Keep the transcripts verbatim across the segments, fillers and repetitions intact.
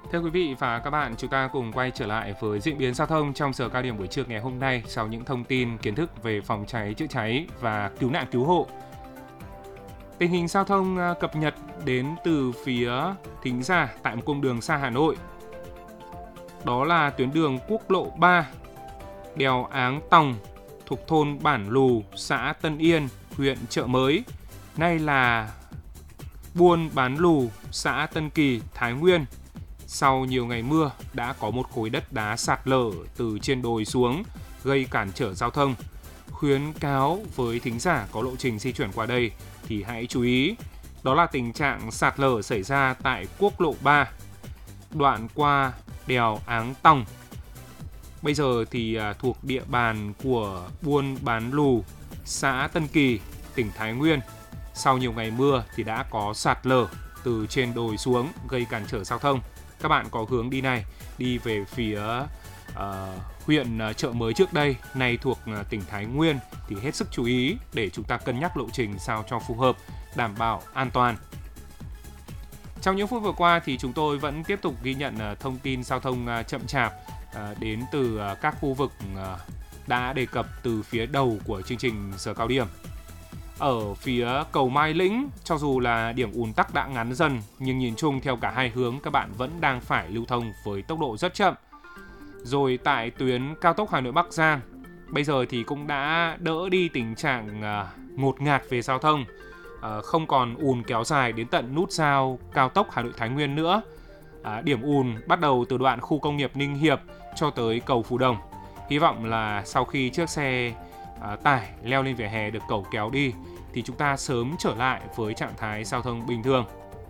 Thưa quý vị và các bạn, chúng ta cùng quay trở lại với diễn biến giao thông trong giờ cao điểm buổi trưa ngày hôm nay sau những thông tin kiến thức về phòng cháy chữa cháy và cứu nạn cứu hộ. Tình hình giao thông cập nhật đến từ phía thính giả tại một cung đường xa Hà Nội. Đó là tuyến đường quốc lộ ba, đèo Áng Tòng thuộc thôn Bản Lù, xã Tân Yên, huyện Chợ Mới. Nay là Buôn Bán Lù, xã Tân Kỳ, Thái Nguyên. Sau nhiều ngày mưa đã có một khối đất đá sạt lở từ trên đồi xuống gây cản trở giao thông. Khuyến cáo với thính giả có lộ trình di chuyển qua đây thì hãy chú ý. Đó là tình trạng sạt lở xảy ra tại quốc lộ ba, đoạn qua đèo Áng Tòng. Bây giờ thì thuộc địa bàn của Buôn Bán Lù, xã Tân Kỳ, tỉnh Thái Nguyên. Sau nhiều ngày mưa thì đã có sạt lở từ trên đồi xuống gây cản trở giao thông. Các bạn có hướng đi này, đi về phía uh, huyện Chợ Mới trước đây, nay thuộc uh, tỉnh Thái Nguyên thì hết sức chú ý để chúng ta cân nhắc lộ trình sao cho phù hợp, đảm bảo an toàn. Trong những phút vừa qua thì chúng tôi vẫn tiếp tục ghi nhận uh, thông tin giao thông uh, chậm chạp uh, đến từ uh, các khu vực uh, đã đề cập từ phía đầu của chương trình giờ cao điểm. Ở phía cầu Mai Lĩnh, cho dù là điểm ùn tắc đã ngắn dần, nhưng nhìn chung theo cả hai hướng các bạn vẫn đang phải lưu thông với tốc độ rất chậm. Rồi tại tuyến cao tốc Hà Nội Bắc Giang, bây giờ thì cũng đã đỡ đi tình trạng uh, ngột ngạt về giao thông, uh, không còn ùn kéo dài đến tận nút giao cao tốc Hà Nội Thái Nguyên nữa. Uh, điểm ùn bắt đầu từ đoạn khu công nghiệp Ninh Hiệp cho tới cầu Phú Đồng. Hy vọng là sau khi chiếc xe À, tải leo lên vỉa hè được cẩu kéo đi thì chúng ta sớm trở lại với trạng thái giao thông bình thường.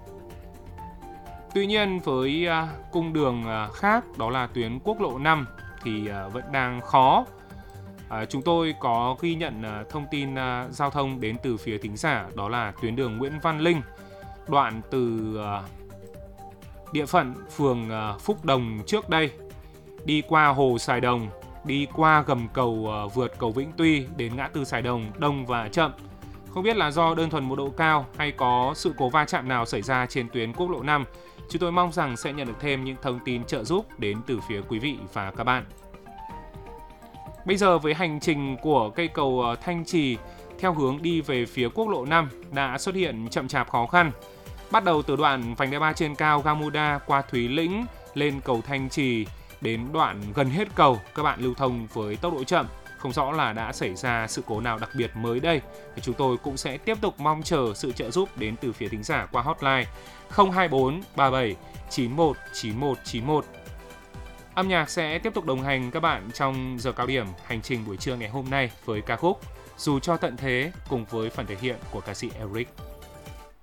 Tuy nhiên với à, cung đường à, khác, đó là tuyến quốc lộ năm thì à, vẫn đang khó. À, chúng tôi có ghi nhận à, thông tin à, giao thông đến từ phía thính giả, đó là tuyến đường Nguyễn Văn Linh, đoạn từ à, địa phận phường à, Phúc Đồng trước đây, đi qua Hồ Sài Đồng, đi qua gầm cầu uh, vượt cầu Vĩnh Tuy đến ngã tư Sài Đồng đông và chậm. Không biết là do đơn thuần một độ cao hay có sự cố va chạm nào xảy ra trên tuyến quốc lộ năm. Chúng tôi mong rằng sẽ nhận được thêm những thông tin trợ giúp đến từ phía quý vị và các bạn. Bây giờ với hành trình của cây cầu uh, Thanh Trì theo hướng đi về phía quốc lộ năm đã xuất hiện chậm chạp khó khăn. Bắt đầu từ đoạn vành đai ba trên cao Gamuda qua Thúy Lĩnh lên cầu Thanh Trì, đến đoạn gần hết cầu, các bạn lưu thông với tốc độ chậm. Không rõ là đã xảy ra sự cố nào đặc biệt mới đây. Thì chúng tôi cũng sẽ tiếp tục mong chờ sự trợ giúp đến từ phía thính giả qua hotline không hai bốn ba bảy chín một chín một chín một. Âm nhạc sẽ tiếp tục đồng hành các bạn trong giờ cao điểm hành trình buổi trưa ngày hôm nay với ca khúc Dù cho tận thế cùng với phần thể hiện của ca sĩ Eric.